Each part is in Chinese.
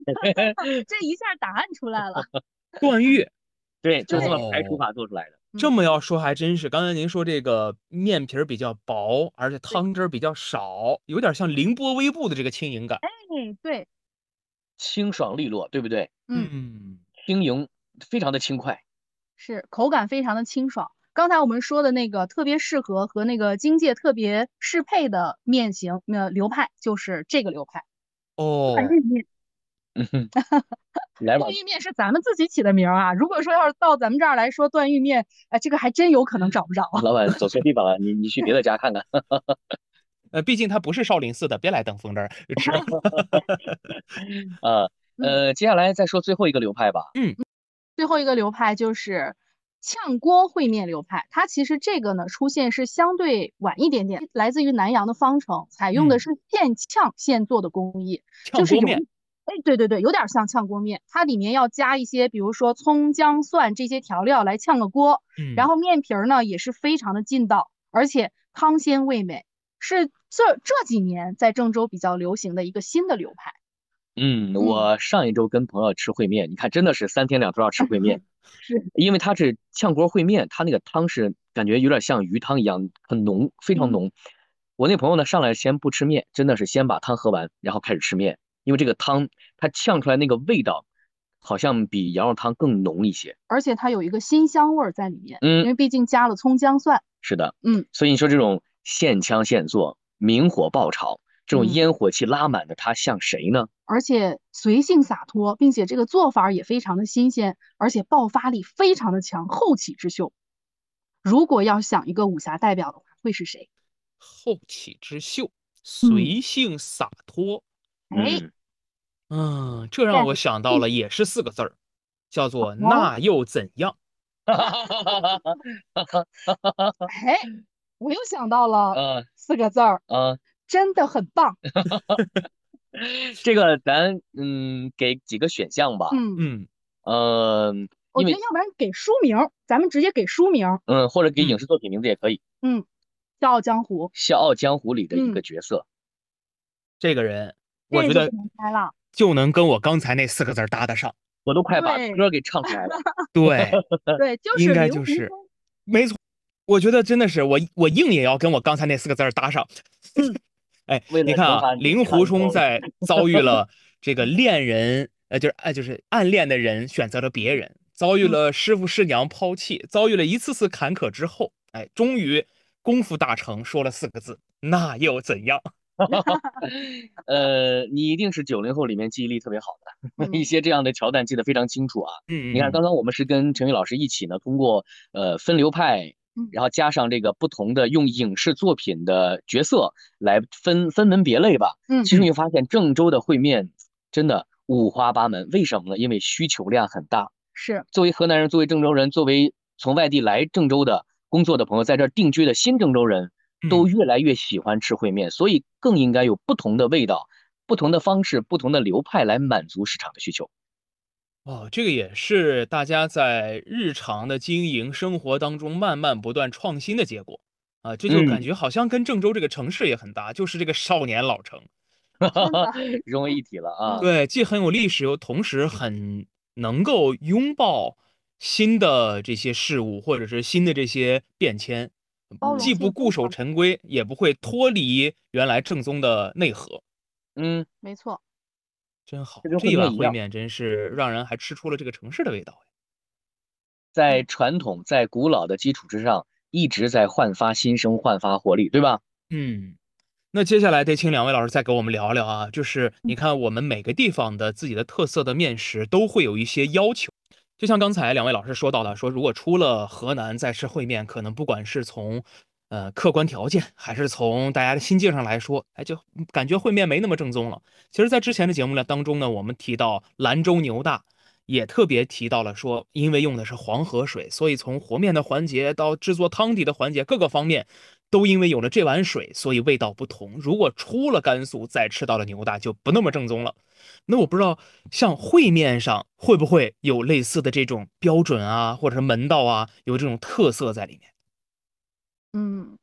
这一下答案出来了。 段誉。 对，就这么对， 排除哦， 法做出来的。 嗯， 这么要说还真是。刚才您说这个面皮儿比较薄，而且对， 汤汁儿比较少，有点像凌波微步的这个轻盈感。 哎，对， 清爽利落，对不对？ 嗯， 嗯， 轻盈，非常的轻快。 是口感非常的清爽。刚才我们说的那个特别适合和那个荆芥特别适配的面型，流派就是这个流派，段哦， 誉面。 嗯哼，来吧。 段誉面是咱们自己起的名啊。如果说要是到咱们这儿来说段誉面，这个还真有可能找不着啊。 老板走错地方了，你去别的家看看。 毕竟它不是少林寺的，别来登封这儿吃。 啊， 嗯， 接下来再说最后一个流派吧。 嗯最后一个流派就是炝锅烩面流派，它其实这个呢出现是相对晚一点点，来自于南阳的方城，采用的嗯， 是现炝现做的工艺，就是有一， 炝锅面。 哎，对对对，有点像炝锅面，它里面要加一些，比如说葱姜蒜这些调料来炝个锅，然嗯， 后面皮儿呢也是非常的劲道，而且汤鲜味美，是这几年在郑州比较流行的一个新的流派。 嗯， 嗯， 我上一周跟朋友吃烩面，你看真的是3天2头要吃烩面， 是， 因为它是炝锅烩面，它那个汤是感觉有点像鱼汤一样，很浓，非常嗯， 浓。我那朋友呢上来先不吃面，真的是先把汤喝完，然后开始吃面，因为这个汤它炝出来那个味道，好像比羊肉汤更浓一些。 而且它有一个辛香味儿在里面， 嗯， 因为毕竟加了葱姜蒜。 是的。 嗯所以你说这种现炝现做、明火爆炒，这种嗯， 烟火气拉满的，它像谁呢？ 而且随性洒脱，并且这个做法也非常的新鲜，而且爆发力非常的强，后起之秀。如果要想一个武侠代表的话，会是谁？ 后起之秀， 嗯， 随性洒脱。 哎， 嗯， 嗯，这让我 get 想到了，也是四个字儿，叫做哦， 那又怎样？ 哎，我又想到了呃四个字儿， 呃， 真的很棒。 这个咱给几个选项吧。 嗯， 嗯我觉得因为要不然给书名儿，咱们直接给书名儿。 或者给影嗯， 视作品名字也可以， 嗯，《笑傲江湖》。 《笑傲江湖》里的一个嗯， 角色。 这个人，我觉得这个就不能猜了。 就能跟我刚才那四个字儿搭得上。 我都快把对歌给唱出来了。 对， 对，就应是令该就是， 狐冲。 没错。我觉得真的是我硬也要跟我刚才那四个字儿搭上。 嗯， 哎， 为了你看啊， 惩罚你， 令狐唱一首。 冲在遭遇了这个恋人，就是暗恋的人选择了别人，遭遇嗯， 了师傅师娘抛弃，遭遇了一次次坎坷之后，哎，终于功夫大成，说了四个字，那又怎样？ 你一定是90后里面记忆力特别好的，一嗯， 些这样的桥段记得非常清楚啊。你看， 嗯嗯嗯， 刚刚我们是跟陈宇老师一起呢，通过分流派， 嗯， 然后加上这个不同的用影视作品的角色来分门别类吧。 嗯， 其实你会发现郑州的烩面真的五花八门，为什么呢？因为需求量很大。 是， 作为河南人，作为郑州人，作为从外地来郑州的工作的朋友，在这儿定居的新郑州人，都嗯。 越来越喜欢吃烩面，所以更应该有不同的味道、不同的方式、不同的流派来满足市场的需求。 哦，这个也是大家在日常的经营生活当中慢慢不断创新的结果啊，这就感嗯， 觉好像跟郑州这个城市也很搭，就是这个少年老城。 真的。 融为一体了啊。 嗯， 对，既很有历史，又同时很能够拥抱新的这些事物，或者是新的这些变迁，既包容性不固守非常陈规，也不会脱离原来正宗的内核。 嗯， 没错。 真好， 这跟这一碗烩面一样， 烩面真是让人还吃出了这个城市的味道。 在嗯， 传统、在古老的基础之上，一直在焕发新生、焕发活力，对吧？ 嗯。那接下来得请两位老师再给我们聊聊啊，就是你看我们每个地方的自己的特色的面食都会有一些要求，就像刚才两位老师说到的，说如果出了河南再吃烩面，可能不管是从客观条件，还是从大家的心境上来说，哎，就感觉烩面没那么正宗了。其实，在之前的节目呢当中呢，我们提到兰州牛大。也特别提到了说，因为用的是黄河水，所以从和面的环节到制作汤底的环节，各个方面都因为有了这碗水，所以味道不同。如果出了甘肃再吃到了牛大，就不那么正宗了。那我不知道，像烩面上会不会有类似的这种标准啊，或者是门道啊，有这种特色在里面？ 嗯，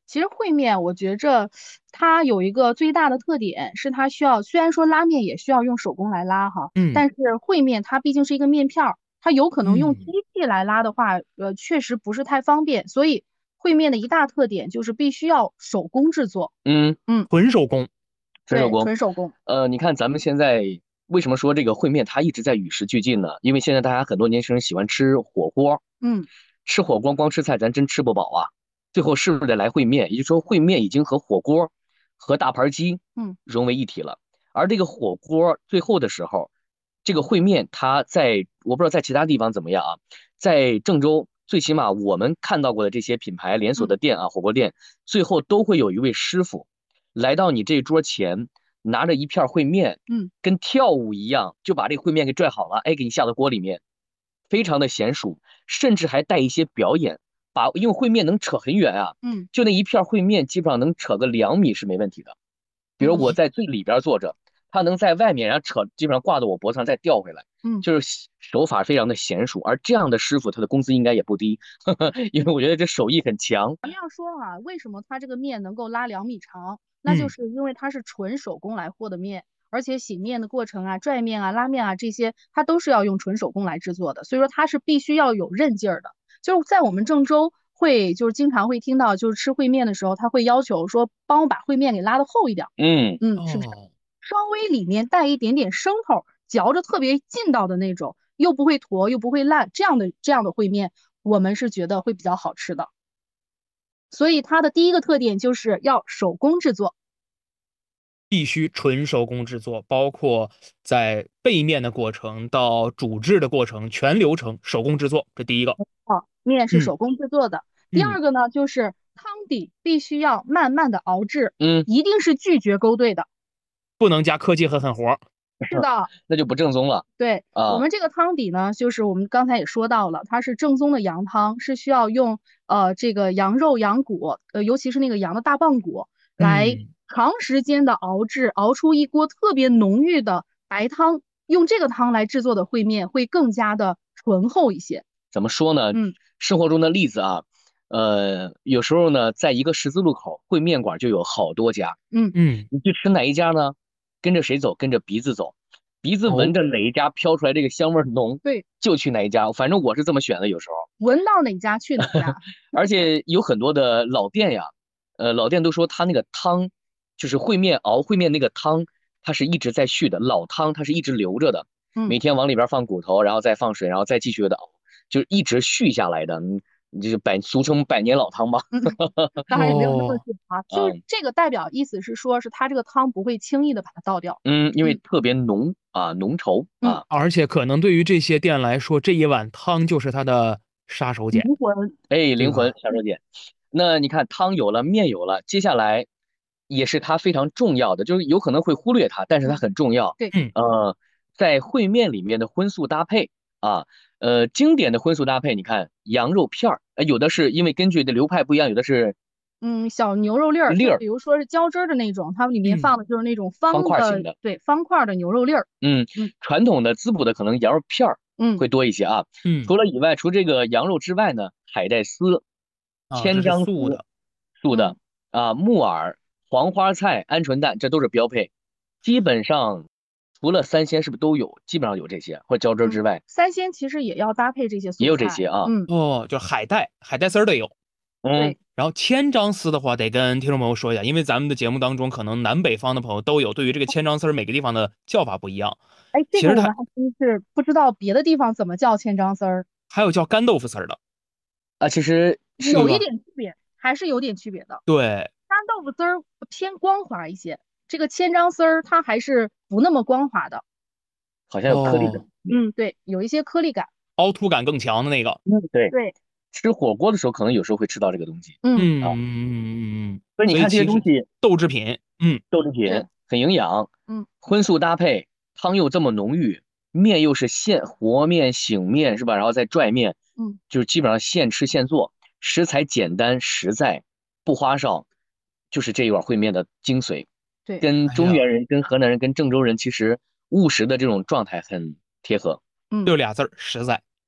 其实烩面，我觉着它有一个最大的特点是它需要，虽然说拉面也需要用手工来拉哈， 嗯但是烩面它毕竟是一个面片儿，它有可能用机嗯， 器来拉的话，确实不是太方便，所以烩面的一大特点就是必须要手工制作。 嗯， 嗯， 纯手工。 对， 纯手工。 纯手工。 你看咱们现在为什么说这个烩面它一直在与时俱进呢？因为现在大家很多年轻人喜欢吃火锅， 嗯吃火锅光吃菜咱真吃不饱啊，最后是不是得来烩面？也就是说烩面已经和火锅和大盘鸡嗯融为一体了。而这个火锅最后的时候，这个烩面它在我不知道在其他地方怎么样啊，在郑州最起码我们看到过的这些品牌连锁的店啊，火锅店最后都会有一位师傅来到你这桌前，拿着一片烩面， 嗯跟跳舞一样，就把这烩面给拽好了，哎，给你下到锅里面，非常的娴熟，甚至还带一些表演，因为烩面能扯很远啊， 嗯就那一片烩面基本上能扯个2米是没问题的。比如我嗯在最里边坐着，他能在外面，然后扯，基本上挂到我脖子上再吊回来， 嗯。 就是手法非常的娴熟。而这样的师傅，他的工资应该也不低，因为我觉得这手艺很强。 这样说啊，为什么它这个面能够拉2米长？那就嗯， 是因为它是纯手工来和的面，而且洗面的过程啊、拽面啊、拉面啊这些，它都是要用纯手工来制作的，所以说它是必须要有韧劲儿的。就是在我们郑州会，就是经常会听到，就是吃烩面的时候，他会要求说，帮我把烩面给拉的厚一点儿， 嗯， 是不是？ 哦， 稍微里面带一点点生头，嚼着特别劲道的那种，又不会坨又不会烂，这样的烩面，我们是觉得会比较好吃的。所以它的第一个特点就是要手工制作。 必须纯手工制作，包括在备面的过程到煮制的过程，全流程手工制作，这第一个。 面是嗯手工制作的。第嗯， 二个呢，就是汤底必须要慢慢的熬制， 嗯， 一定是拒绝勾兑的。 不能加科技和狠活。 是的， 那就不正宗了对，我啊。 们这个汤底呢，就是我们刚才也说到了，它是正宗的羊汤，是需要用这个羊肉、羊骨，尤其是那个羊的大棒骨，来嗯， 长时间的熬制，熬出一锅特别浓郁的白汤。用这个汤来制作的烩面会更加的醇厚一些。 怎么说呢？ 嗯生活中的例子啊，有时候呢，在一个十字路口，烩面馆就有好多家。 嗯嗯， 你去吃哪一家呢？跟着谁走？跟着鼻子走，鼻子闻哦， 着哪一家飘出来这个香味儿浓， 对， 就去哪一家。反正我是这么选的，有时候。 闻到哪家去哪家。 而且有很多的老店呀，老店都说他那个汤，就是熬烩面那个汤，它是一直在续的，老汤它是一直留着的， 嗯。 每天往里边放骨头，然后再放水，然后再继续的熬，就是一直续下来的，就是俗称百年老汤吧。 当然也没有那么哦， 久啊，就是嗯这个代表意思是说，是它这个汤不会轻易的把它倒掉。 嗯，因为嗯特别浓啊，浓稠嗯， 啊。 而且可能对于这些店来说，这一碗汤就是它的杀手锏， 灵魂。 哎，灵魂对吧？ 小周姐，那你看汤有了，面有了，接下来也是它非常重要的，就是有可能会忽略它，但是它很重要。 对， 嗯， 在烩面里面的荤素搭配啊，经典的荤素搭配，你看羊肉片儿，有的是因为根据的流派不一样，有的是小牛肉粒儿， 粒儿， 就比如说是浇汁儿的那种，它里面嗯， 放的就是那种方方的， 块型的。 对，方块的牛肉粒儿。 嗯， 嗯传统的滋补的可能羊肉片儿嗯会多一些啊。 嗯， 除这个羊肉之外呢，海带丝、 啊，这是千张丝、 素的。 素的嗯， 啊，木耳、黄花菜、鹌鹑蛋，这都是标配。基本上除了三鲜是不是都有？基本上有这些，或者浇汁儿之外三鲜其实也要搭配这些也有这素菜。 些啊。 哦，就是海带丝儿得有。 嗯， 对， 然后千张丝的话，得跟听众朋友说一下，因为咱们的节目当中，可能南北方的朋友都有，对于这个千张丝儿每个地方的叫法不一样。 哎，这其实它个我们还真是不知道别的地方怎么叫千张丝儿， 还有叫干豆腐丝儿的， 其实是有一对吧？ 点区别，还是有点区别的。 对， 干豆腐丝儿偏光滑一些，这个千张丝儿它还是不那么光滑的。 好像有颗粒哦， 感。 对，有一些颗粒感。 凹凸感更强的那个。 对， 对， 吃火锅的时候可能有时候会吃到这个东西嗯， 啊。所以你看这些所以其实东西， 豆制品， 豆制品对， 很营养， 嗯， 荤素搭配，汤又这么浓郁，面又是和面、醒面是吧？然后再拽面， 嗯， 就是基本上现吃现做，食材简单实在，不花哨，就是这一碗烩面的精髓。 对， 跟哎呀， 中原人、跟河南人、跟郑州人其实务实的这种状态很贴合。 嗯。 就俩字儿，实在。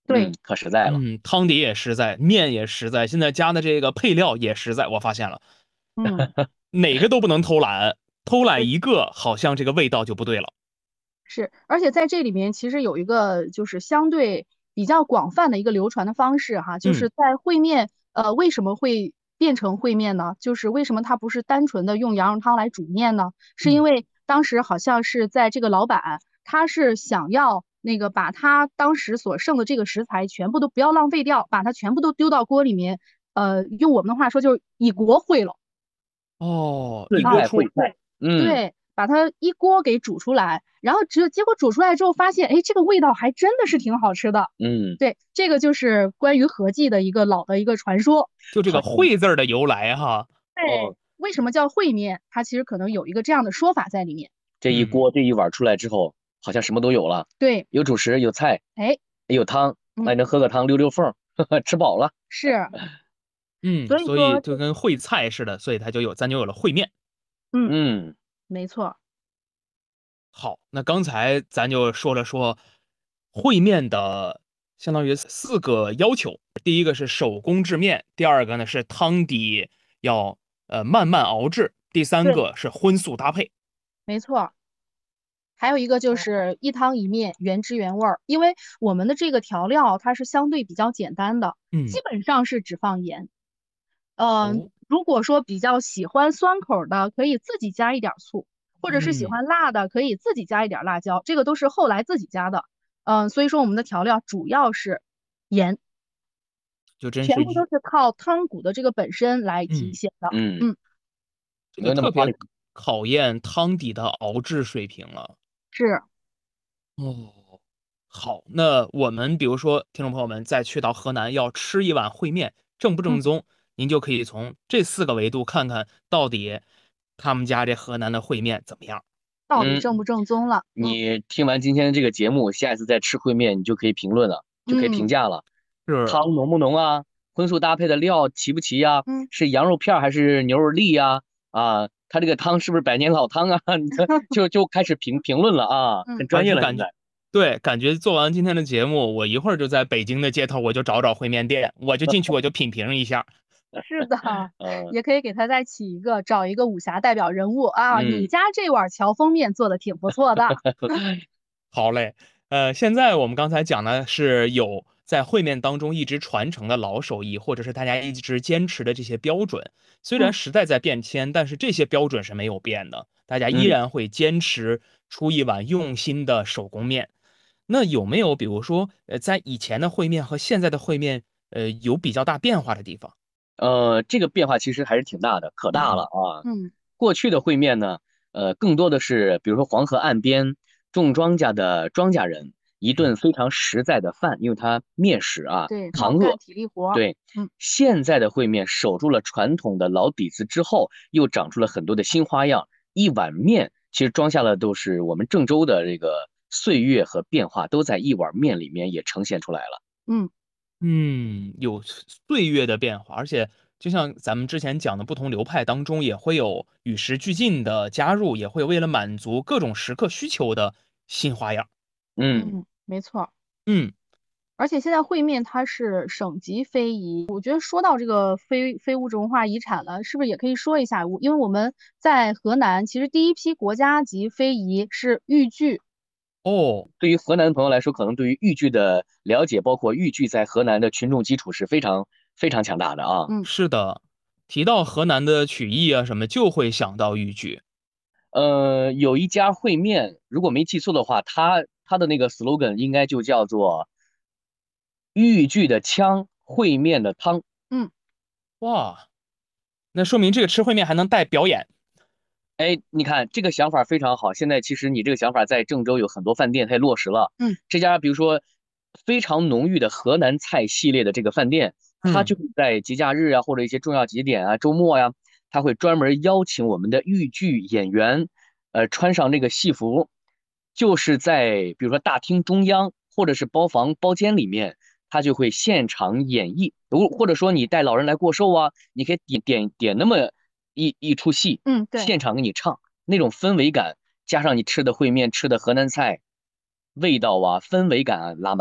对， 可实在了。 汤底也实在，面也实在，现在加的这个配料也实在，我发现了， 嗯， 哪个都不能偷懒，偷懒对， 一个，好像这个味道就不对了。 是，而且在这里面其实有一个就是相对比较广泛的一个流传的方式哈，就嗯是在烩面，为什么会变成烩面呢？就是为什么它不是单纯的用羊肉汤来煮面呢？是因嗯， 为当时好像是在这个老板他是想要那个把他当时所剩的这个食材全部都不要浪费掉，把它全部都丢到锅里面，用我们的话说就是一锅烩了。 哦，一炖锅出， 菜烩菜， 对，把它一锅给煮出来，然后结果煮出来之后发现，哎，这个味道还真的是挺好吃的。 嗯， 对，这个就是关于合记的一个老的一个传说。 就这个好像烩字儿的由来哈。 哦， 对，为什么叫烩面？它其实可能有一个这样的说法在里面。 这一嗯锅这一碗出来之后，好像什么都有了， 对， 有主食，有菜， 哎， 有汤， 嗯， 那你能喝个汤溜溜缝儿，吃饱了。 是， 嗯，所以所以说， 就跟烩菜似的，所以咱就有了烩面。 嗯， 嗯没错， 好，那刚才咱就说了说烩面的相当于4个要求，第一个是手工制面，第二个呢是汤底要慢慢熬制，第三对， 个是荤素搭配。 没错。还有一个就是一汤一面，原汁原味儿。因为我们的这个调料它是相对比较简单的， 嗯， 基本上是只放盐。 哦， 如果说比较喜欢酸口的，可以自己加一点儿醋，或者是喜嗯， 欢辣的，可以自己加一点儿辣椒，这个都是后来自己加的。所以说我们的调料主要是盐， 就真是全部都是靠汤骨的这个本身来体嗯， 现的。 嗯， 嗯， 这没有那么花里。 个特别考验汤底的熬制水平了。 是， 哦，好，那我们比如说听众朋友们再去到河南要吃一碗烩面，正不正嗯， 宗，您就可以从这4个维度看看到底他们家这河南的烩面怎么样。 到底嗯， 正不正宗了？ 你听完今天的这个节目，下一次再吃烩面，你就可以评论了，就可以评嗯价了。 是， 汤浓不浓啊？荤素搭配的料齐不齐呀？ 嗯。 是羊肉片儿还是牛肉粒呀？啊，它这个汤是不是百年老汤啊？你这就开始评论了啊， 嗯， 很专业了。 而且感觉现在， 对，感觉做完今天的节目，我一会儿就在北京的街头，我就找烩面店，我就进去，我就品评一下。 是的， 嗯也可以给他再起一个，找一个武侠代表人物啊。你嗯， 家这碗乔峰面做的挺不错的。 好嘞，现在我们刚才讲的是有在烩面当中一直传承的老手艺，或者是大家一直坚持的这些标准。虽然嗯时代在变迁，但是这些标准是没有变的，大家依嗯， 然会坚持出一碗用心的手工面。那有没有比如说，在以前的烩面和现在的烩面，有比较大变化的地方？ 这个变化其实还是挺大的，可大了啊。 嗯， 过去的烩面呢，更多的是比如说黄河岸边种庄稼的庄稼人一顿非常实在的饭，因为它面食啊， 对， 扛饿。 好干体力活儿。 对， 嗯现在的烩面守住了传统的老底子之后，又长出了很多的新花样。一碗面其实装下了都是我们郑州的这个岁月和变化，都在一碗面里面也呈现出来了。 嗯， 有岁月的变化，而且就像咱们之前讲的，不同流派当中也会有与时俱进的加入，也会为了满足各种时刻需求的新花样。 嗯。 嗯，没错。 嗯， 而且现在烩面它是省级非遗，我觉得说到这个非物质文化遗产了，是不是也可以说一下？因为我们在河南，其实第一批国家级非遗是豫剧。 哦， 对于河南的朋友来说，可能对于豫剧的了解，包括豫剧在河南的群众基础是非常非常强大的啊。 嗯， 是的，提到河南的曲艺啊什么，就会想到豫剧。 有一家烩面，如果没记错的话，它的那个 slogan 应该就叫做豫剧的腔，烩面的汤。 嗯， 哇，那说明这个吃烩面还能带表演。 哎，你看这个想法非常好。现在其实你这个想法在郑州有很多饭店它也落实了。 嗯， 这家比如说非常浓郁的河南菜系列的这个饭店，它嗯， 就会在节假日啊或者一些重要节点啊、周末呀，它会专门邀请我们的豫剧演员，穿上这个戏服，就是在比如说大厅中央或者是包房包间里面，他就会现场演绎。或者说你带老人来过寿啊，你可以点那么一出戏， 嗯，对。 现场给你唱，那种氛围感，加上你吃的烩面、吃的河南菜，味道啊、氛围感啊拉满了。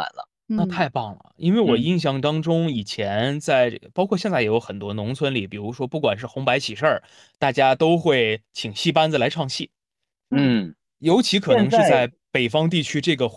那太棒了，因为我嗯印象当中，以前包括现在也有很多农村里，比如说不管是红白喜事儿，大家都会请戏班子来唱戏， 嗯。 嗯。 尤其可能是现在在北方地区，这个会